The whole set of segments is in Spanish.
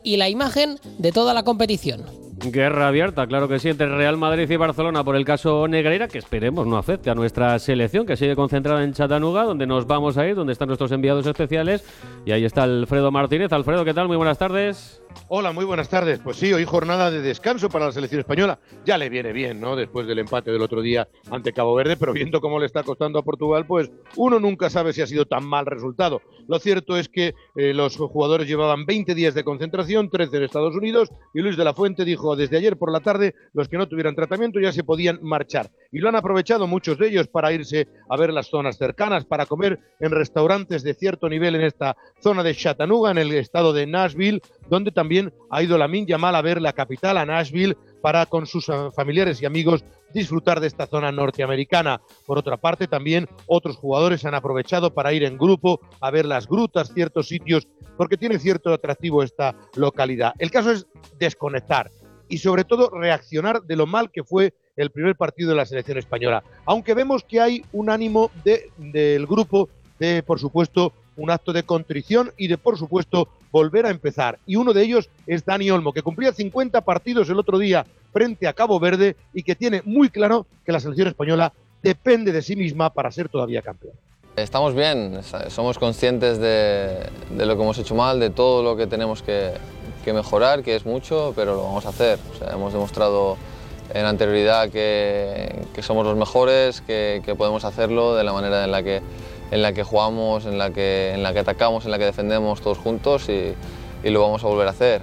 y la imagen de toda la competición. Guerra abierta, claro que sí, entre Real Madrid y Barcelona por el caso Negreira, que esperemos no afecte a nuestra selección, que sigue concentrada en Chattanooga, donde nos vamos a ir, donde están nuestros enviados especiales. Y ahí está Alfredo Martínez. Alfredo, ¿qué tal? Muy buenas tardes. Hola, muy buenas tardes. Pues sí, hoy jornada de descanso para la selección española. Ya le viene bien, ¿no? Después del empate del otro día ante Cabo Verde, pero viendo cómo le está costando a Portugal, pues uno nunca sabe si ha sido tan mal resultado. Lo cierto es que los jugadores llevaban 20 días de concentración, 13 en Estados Unidos, y Luis de la Fuente dijo desde ayer por la tarde los que no tuvieran tratamiento ya se podían marchar. Y lo han aprovechado muchos de ellos para irse a ver las zonas cercanas, para comer en restaurantes de cierto nivel en esta zona de Chattanooga, en el estado de Nashville, donde también ha ido Lamine Yamal a ver la capital, a Nashville, para con sus familiares y amigos disfrutar de esta zona norteamericana. Por otra parte, también otros jugadores han aprovechado para ir en grupo a ver las grutas, ciertos sitios, porque tiene cierto atractivo esta localidad. El caso es desconectar y sobre todo reaccionar de lo mal que fue el primer partido de la selección española. Aunque vemos que hay un ánimo del grupo de, por supuesto, un acto de contrición y de, por supuesto, volver a empezar. Y uno de ellos es Dani Olmo, que cumplía 50 partidos el otro día frente a Cabo Verde y que tiene muy claro que la selección española depende de sí misma para ser todavía campeón. Estamos bien, somos conscientes de lo que hemos hecho mal, de todo lo que tenemos que mejorar, que es mucho, pero lo vamos a hacer. O sea, hemos demostrado en anterioridad que somos los mejores, que podemos hacerlo de la manera en la que jugamos, en la que atacamos, en la que defendemos todos juntos y lo vamos a volver a hacer.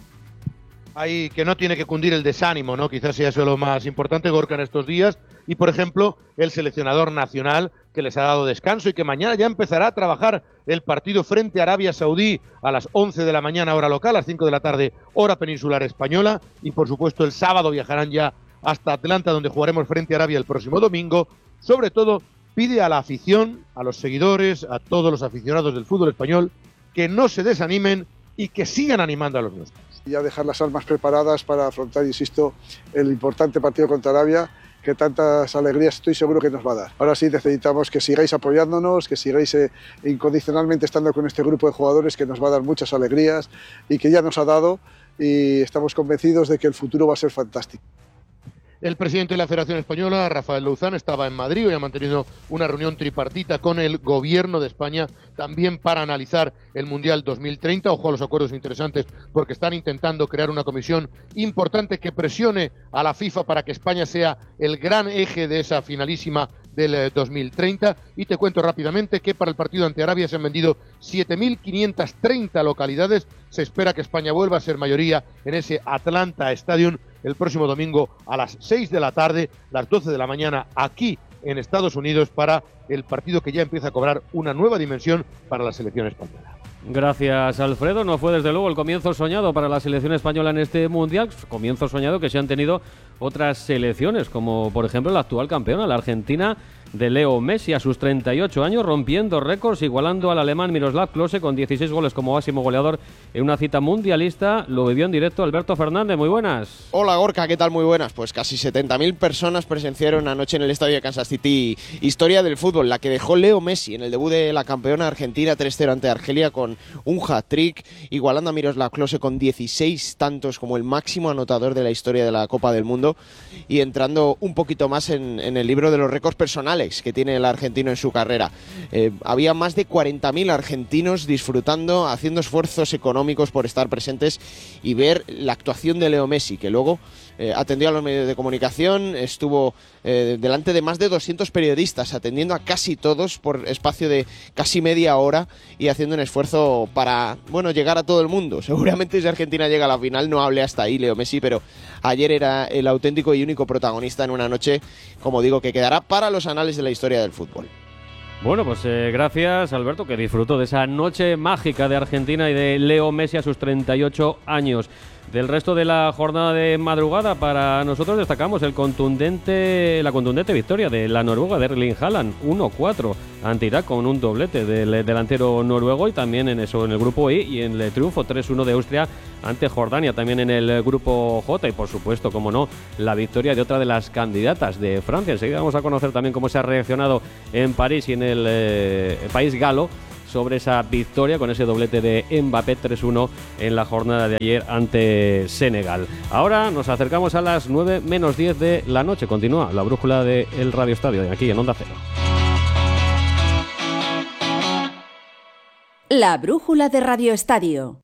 Hay que no tiene que cundir el desánimo, ¿no? Quizás sea eso lo más importante, Gorka, en estos días. Y, por ejemplo, el seleccionador nacional que les ha dado descanso y que mañana ya empezará a trabajar el partido frente a Arabia Saudí a las 11 de la mañana hora local, a las 5 de la tarde hora peninsular española. Y, por supuesto, el sábado viajarán ya hasta Atlanta, donde jugaremos frente a Arabia el próximo domingo. Sobre todo, pide a la afición, a los seguidores, a todos los aficionados del fútbol español, que no se desanimen y que sigan animando a los nuestros. Y a dejar las armas preparadas para afrontar, insisto, el importante partido contra Arabia, que tantas alegrías estoy seguro que nos va a dar. Ahora sí necesitamos que sigáis apoyándonos, que sigáis incondicionalmente estando con este grupo de jugadores que nos va a dar muchas alegrías y que ya nos ha dado, y estamos convencidos de que el futuro va a ser fantástico. El presidente de la Federación Española, Rafael Louzán, estaba en Madrid y ha mantenido una reunión tripartita con el Gobierno de España, también para analizar el Mundial 2030. Ojo a los acuerdos interesantes, porque están intentando crear una comisión importante que presione a la FIFA para que España sea el gran eje de esa finalísima del 2030. Y te cuento rápidamente que para el partido ante Arabia se han vendido 7.530 localidades. Se espera que España vuelva a ser mayoría en ese Atlanta Stadium el próximo domingo a las 6 de la tarde, las 12 de la mañana, aquí en Estados Unidos, para el partido que ya empieza a cobrar una nueva dimensión para la selección española. Gracias, Alfredo. No fue desde luego el comienzo soñado para la selección española en este Mundial, comienzo soñado que se han tenido otras selecciones, como por ejemplo la actual campeona, la Argentina de Leo Messi, a sus 38 años, rompiendo récords, igualando al alemán Miroslav Klose con 16 goles como máximo goleador en una cita mundialista. Lo vivió en directo Alberto Fernández. Muy buenas. Hola, Gorka, ¿qué tal? Muy buenas. Pues casi 70.000 personas presenciaron anoche en el estadio de Kansas City historia del fútbol, la que dejó Leo Messi en el debut de la campeona argentina 3-0 ante Argelia con un hat-trick, igualando a Miroslav Klose con 16 tantos como el máximo anotador de la historia de la Copa del Mundo, y entrando un poquito más en el libro de los récords personales que tiene el argentino en su carrera. Había más de 40.000 argentinos disfrutando, haciendo esfuerzos económicos por estar presentes y ver la actuación de Leo Messi, que luego atendió a los medios de comunicación, estuvo delante de más de 200 periodistas, atendiendo a casi todos por espacio de casi media hora y haciendo un esfuerzo para, bueno, llegar a todo el mundo. Seguramente si Argentina llega a la final no hable hasta ahí Leo Messi, pero ayer era el auténtico y único protagonista en una noche, como digo, que quedará para los anales de la historia del fútbol. Bueno, pues gracias, Alberto, que disfrutó de esa noche mágica de Argentina y de Leo Messi a sus 38 años. Del resto de la jornada de madrugada, para nosotros destacamos la contundente victoria de la Noruega, de Erling Haaland, 1-4 ante Irak con un doblete del delantero noruego, y también en el grupo I, y en el triunfo 3-1 de Austria ante Jordania, también en el grupo J, y por supuesto, como no, la victoria de otra de las candidatas, de Francia. Enseguida vamos a conocer también cómo se ha reaccionado en París y en el país galo sobre esa victoria con ese doblete de Mbappé 3-1 en la jornada de ayer ante Senegal. Ahora nos acercamos a las 9 menos 10 de la noche. Continúa la brújula del Radio Estadio, de aquí en Onda Cero. La brújula de Radio Estadio.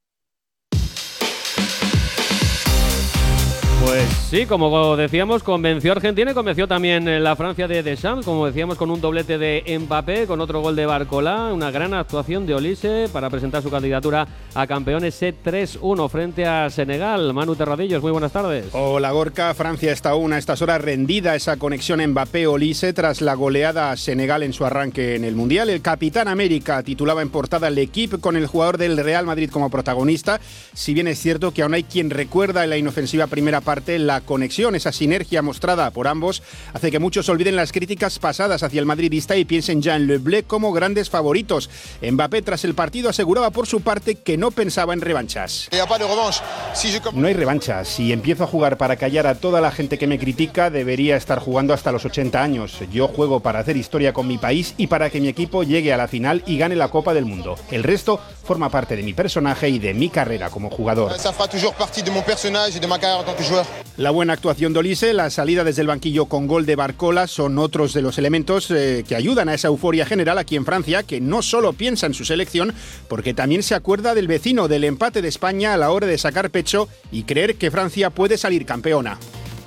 Pues sí, como decíamos, convenció a Argentina y convenció también la Francia de Deschamps, como decíamos, con un doblete de Mbappé, con otro gol de Barcola, una gran actuación de Olise para presentar su candidatura a campeón, ese 3-1 frente a Senegal. Manu Terradillos, muy buenas tardes. Hola Gorka, Francia está aún a estas horas rendida esa conexión Mbappé-Olise tras la goleada a Senegal en su arranque en el Mundial. El Capitán América titulaba en portada L'Equipe con el jugador del Real Madrid como protagonista, si bien es cierto que aún hay quien recuerda en la inofensiva primera parte la conexión, esa sinergia mostrada por ambos hace que muchos olviden las críticas pasadas hacia el madridista y piensen ya en Le Bleu como grandes favoritos. Mbappé tras el partido aseguraba por su parte que no pensaba en revanchas. No hay revanchas. Si empiezo a jugar para callar a toda la gente que me critica, debería estar jugando hasta los 80 años. Yo juego para hacer historia con mi país y para que mi equipo llegue a la final y gane la Copa del Mundo. El resto forma parte de mi personaje y de mi carrera como jugador. La buena actuación de Olise, la salida desde el banquillo con gol de Barcola son otros de los elementos que ayudan a esa euforia general aquí en Francia, que no solo piensa en su selección, porque también se acuerda del vecino, del empate de España a la hora de sacar pecho y creer que Francia puede salir campeona.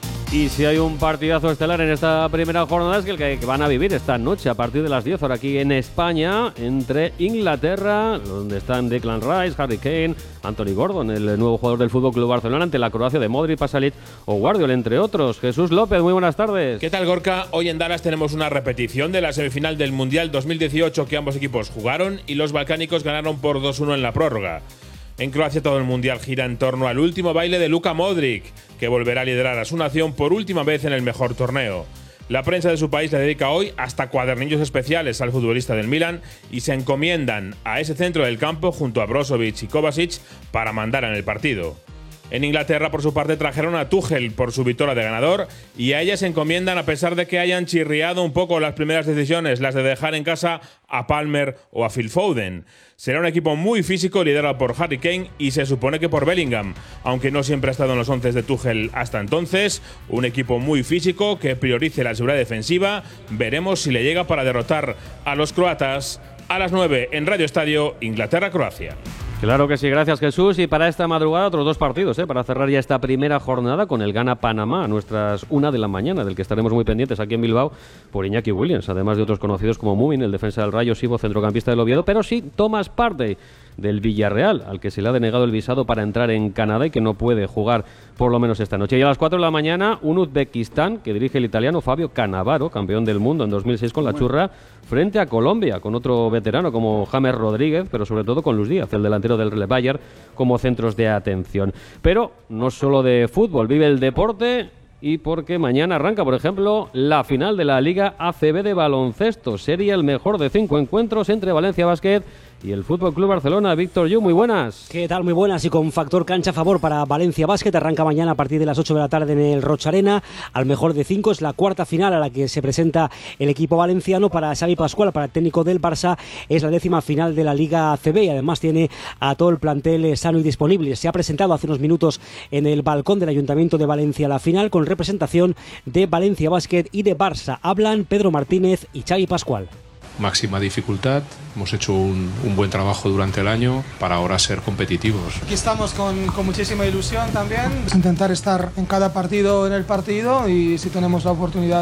Y si hay un partidazo estelar en esta primera jornada es que el que van a vivir esta noche a partir de las 10 horas aquí en España, entre Inglaterra, donde están Declan Rice, Harry Kane, Anthony Gordon, el nuevo jugador del FC Barcelona, ante la Croacia de Modric, Pasalic o Guardiola, entre otros. Jesús López, muy buenas tardes. ¿Qué tal, Gorka? Hoy en Dallas tenemos una repetición de la semifinal del Mundial 2018 que ambos equipos jugaron y los balcánicos ganaron por 2-1 en la prórroga. En Croacia todo el Mundial gira en torno al último baile de Luka Modric, que volverá a liderar a su nación por última vez en el mejor torneo. La prensa de su país le dedica hoy hasta cuadernillos especiales al futbolista del Milan y se encomiendan a ese centro del campo junto a Brozovic y Kovacic para mandar en el partido. En Inglaterra, por su parte, trajeron a Tuchel por su victoria de ganador y a ella se encomiendan a pesar de que hayan chirriado un poco las primeras decisiones, las de dejar en casa a Palmer o a Phil Foden. Será un equipo muy físico liderado por Harry Kane y se supone que por Bellingham, aunque no siempre ha estado en los 11 de Tuchel hasta entonces. Un equipo muy físico que priorice la seguridad defensiva. Veremos si le llega para derrotar a los croatas a las 9 en Radio Estadio, Inglaterra-Croacia. Claro que sí, gracias Jesús. Y para esta madrugada otros dos partidos, para cerrar ya esta primera jornada con el Ghana-Panamá a nuestras 1 de la mañana, del que estaremos muy pendientes aquí en Bilbao por Iñaki Williams, además de otros conocidos como Mumin, el defensa del Rayo, Sibo, centrocampista del Oviedo, pero sí Thomas Partey del Villarreal, al que se le ha denegado el visado para entrar en Canadá y que no puede jugar por lo menos esta noche. Y a las 4 de la mañana, un Uzbekistán que dirige el italiano Fabio Cannavaro, campeón del mundo en 2006 con la Churra, frente a Colombia, con otro veterano como James Rodríguez, pero sobre todo con Luis Díaz, el delantero del Le Bayern, como centros de atención. Pero no solo de fútbol, vive el deporte. Y porque mañana arranca, por ejemplo, la final de la Liga ACB de baloncesto. Sería el mejor de 5 encuentros entre Valencia Basket y el FC Barcelona. Víctor Yu, muy buenas. ¿Qué tal? Muy buenas, y con factor cancha a favor para Valencia Basket. Arranca mañana a partir de las 8 de la tarde en el Rocha Arena. Al mejor de 5 es la cuarta final a la que se presenta el equipo valenciano. Para Xavi Pascual, para el técnico del Barça, es la 10ª final de la Liga ACB y además tiene a todo el plantel sano y disponible. Se ha presentado hace unos minutos en el balcón del Ayuntamiento de Valencia la final con representación de Valencia Basket y de Barça. Hablan Pedro Martínez y Xavi Pascual. Máxima dificultad, hemos hecho un buen trabajo durante el año para ahora ser competitivos. Aquí estamos con muchísima ilusión también, intentar estar en cada partido en el partido, y si tenemos la oportunidad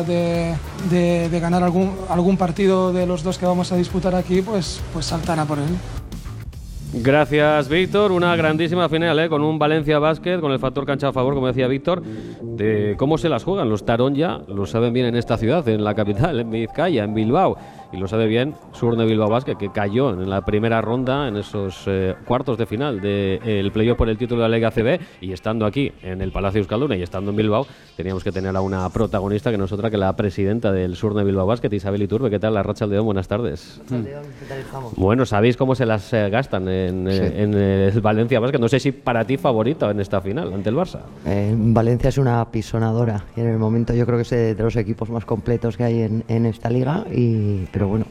de ganar algún partido de los dos que vamos a disputar aquí, pues saltar a por él. Gracias, Víctor. Una grandísima final, con un Valencia Basket, con el factor cancha a favor, como decía Víctor, de cómo se las juegan. Los Tarón ya lo saben bien en esta ciudad, en la capital, en Vizcaya, en Bilbao. Y lo sabe bien Surne Bilbao Basket, que cayó en la primera ronda, en esos cuartos de final del playoff por el título de la Liga ACB. Y estando aquí, en el Palacio Euskalduna, y estando en Bilbao, teníamos que tener a una protagonista que no es otra que la presidenta del Surne Bilbao Basket, Isabel Iturbe. ¿Qué tal? La Arratsaldeon, buenas tardes. ¿Qué tal estamos? Bueno, ¿sabéis cómo se las gastan en el Valencia Basket? No sé si para ti favorita en esta final ante el Barça. Valencia es una pisonadora y en el momento yo creo que es de los equipos más completos que hay en esta liga, pero bueno,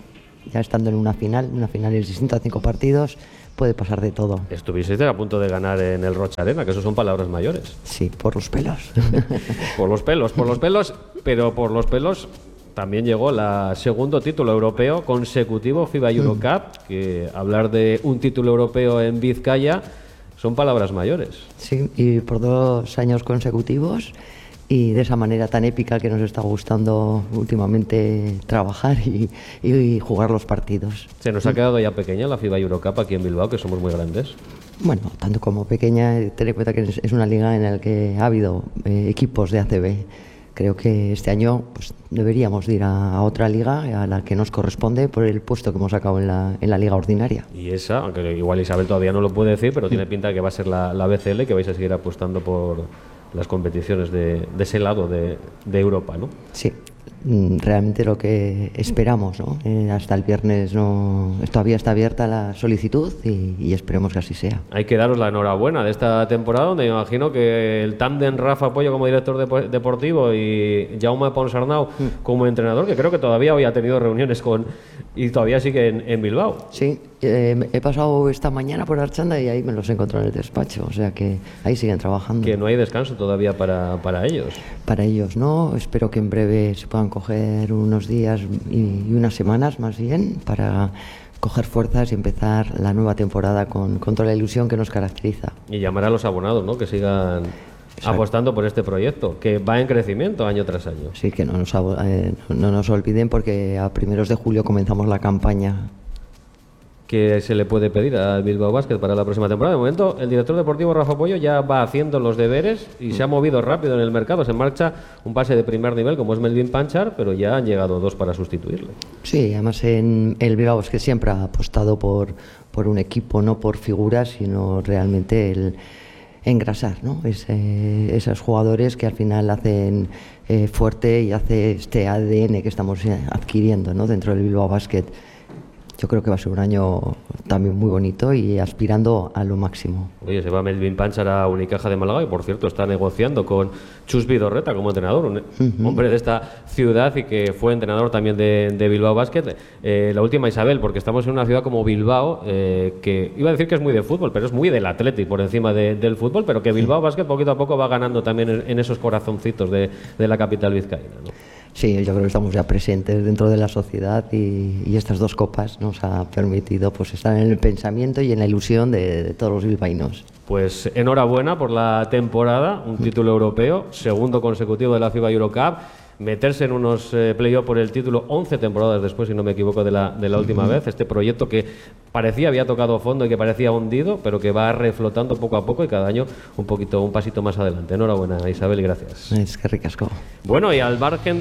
ya estando en una final es distinta, 5 partidos, puede pasar de todo. Estuvisteis a punto de ganar en el Rocha-Arena, que eso son palabras mayores. Sí, por los pelos. Por los pelos, pero por los pelos también llegó el segundo título europeo consecutivo FIBA Eurocup, que hablar de un título europeo en Vizcaya son palabras mayores. Sí, y por 2 años consecutivos y de esa manera tan épica que nos está gustando últimamente trabajar y jugar los partidos. Se nos ha quedado ya pequeña la FIBA Eurocup aquí en Bilbao, que somos muy grandes. Bueno, tanto como pequeña, ten en cuenta que es una liga en la que ha habido equipos de ACB. Creo que este año pues, deberíamos ir a otra liga a la que nos corresponde por el puesto que hemos sacado en la liga ordinaria. Y esa, aunque igual Isabel todavía no lo puede decir, pero tiene pinta de que va a ser la BCL, que vais a seguir apostando por las competiciones de ese lado de Europa, ¿no? Sí, realmente lo que esperamos, ¿no? Hasta el viernes todavía está abierta la solicitud y esperemos que así sea. Hay que daros la enhorabuena de esta temporada, donde me imagino que el tándem Rafa Pollo como director deportivo y Jaume Ponsarnau como entrenador, que creo que todavía hoy ha tenido reuniones y todavía sigue en Bilbao. Sí, he pasado esta mañana por Archanda y ahí me los he encontrado en el despacho, o sea que ahí siguen trabajando. Que no hay descanso todavía para ellos. Para ellos no, espero que en breve se puedan coger unos días y unas semanas más bien para coger fuerzas y empezar la nueva temporada con toda la ilusión que nos caracteriza. Y llamar a los abonados, ¿no? Que sigan apostando por este proyecto, que va en crecimiento año tras año. Sí, que no nos olviden porque a primeros de julio comenzamos la campaña. ¿Qué se le puede pedir al Bilbao Basket para la próxima temporada? De momento, el director deportivo Rafa Pollo ya va haciendo los deberes y se ha movido rápido en el mercado. Se marcha un pase de primer nivel como es Melvin Panchar, pero ya han llegado 2 para sustituirle. Sí, además en el Bilbao Basket siempre ha apostado por un equipo, no por figuras, sino realmente el engrasar, ¿no? Esos jugadores que al final hacen fuerte y hace este ADN que estamos adquiriendo, ¿no? Dentro del Bilbao Basket. Yo creo que va a ser un año también muy bonito y aspirando a lo máximo. Oye, se va Melvin Panchar a Unicaja de Málaga y, por cierto, está negociando con Chus Vidorreta como entrenador, un hombre de esta ciudad y que fue entrenador también de Bilbao Basket. La última, Isabel, porque estamos en una ciudad como Bilbao, que iba a decir que es muy de fútbol, pero es muy del Athletic por encima del fútbol, pero que Bilbao Basket poquito a poco va ganando también en esos corazoncitos de la capital vizcaína, ¿no? Sí, yo creo que estamos ya presentes dentro de la sociedad y estas 2 copas nos ha permitido pues estar en el pensamiento y en la ilusión de todos los bilbaínos. Pues enhorabuena por la temporada, un título europeo, segundo consecutivo de la FIBA Eurocup, meterse en unos playoffs por el título 11 temporadas después, si no me equivoco, de la última vez. Este proyecto que parecía había tocado fondo y que parecía hundido, pero que va reflotando poco a poco y cada año un pasito más adelante. Enhorabuena, Isabel, y gracias. Es que ricasco. Bueno, y al margen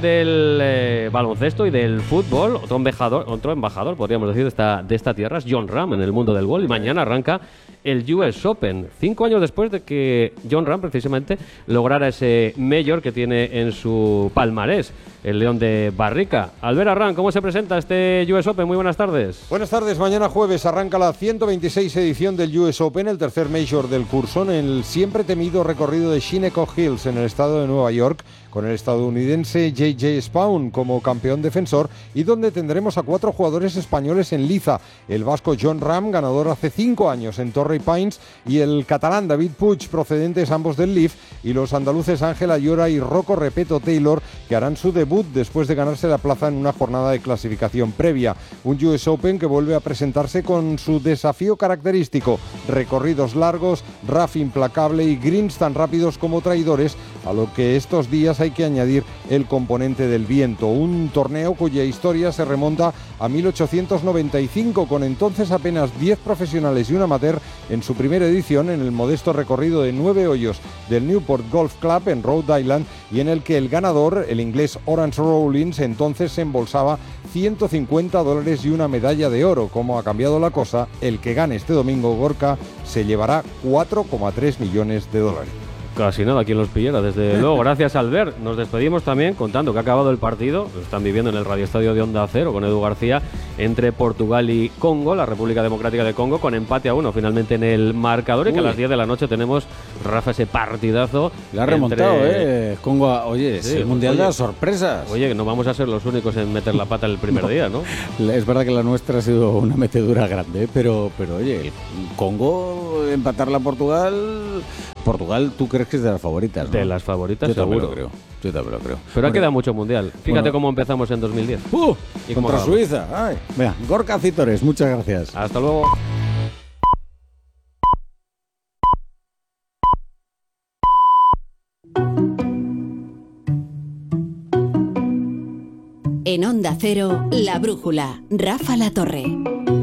del baloncesto y del fútbol, otro embajador, podríamos decir, de esta tierra es Jon Rahm en el mundo del golf, y mañana arranca el US Open, 5 años después de que Jon Rahm precisamente lograra ese Major que tiene en su palmarés, el León de Barrica. Albert Rahm, ¿cómo se presenta este US Open? Muy buenas tardes. Buenas tardes. Mañana jueves arranca la 126 edición del US Open, el tercer Major del curso, en el siempre temido recorrido de Shinnecock Hills en el estado de Nueva York, con el estadounidense J.J. Spaun como campeón defensor y donde tendremos a 4 jugadores españoles en liza: el vasco Jon Rahm, ganador hace 5 años en Torrey Pines, y el catalán David Puig, procedentes ambos del Leaf, y los andaluces Ángel Ayora y Rocco Repeto Taylor, que harán su debut después de ganarse la plaza en una jornada de clasificación previa. Un US Open que vuelve a presentarse con su desafío característico: recorridos largos, rough implacable y greens tan rápidos como traidores, a lo que estos días hay que añadir el componente del viento. Un torneo cuya historia se remonta a 1895, con entonces apenas 10 profesionales y un amateur en su primera edición, en el modesto recorrido de 9 hoyos del Newport Golf Club en Rhode Island, y en el que el ganador, el inglés Horace Rawlins, entonces se embolsaba $150 y una medalla de oro. Como ha cambiado la cosa, el que gane este domingo, Gorka, se llevará $4,3 millones. Casi nada, quien los pillara, desde luego. Gracias, Albert. Nos despedimos también contando que ha acabado el partido. Lo están viviendo en el Radio Estadio de Onda Cero con Edu García entre Portugal y Congo, la República Democrática de Congo, con empate a 1 finalmente en el marcador. Y que a las 10 de la noche tenemos, Rafa, ese partidazo. Le ha remontado, Congo, oye, sí, es el mundial de las sorpresas. Oye, que no vamos a ser los únicos en meter la pata el primer día, ¿no? Es verdad que la nuestra ha sido una metedura grande, pero oye, el Congo, empatarla a Portugal, ¿tú crees que es de las favoritas, no? De las favoritas, yo también seguro. Yo también lo creo. Pero ha quedado mucho mundial. Fíjate cómo empezamos en 2010. Y contra Suiza. Ay. Venga, Gorka Citores, muchas gracias. Hasta luego. En Onda Cero, La Brújula, Rafa La Torre.